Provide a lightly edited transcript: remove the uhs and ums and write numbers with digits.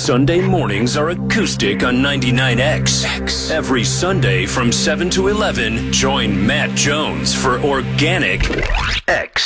Sunday mornings are acoustic on 99X. Every Sunday from 7 to 11, join Matt Jones for Organic X.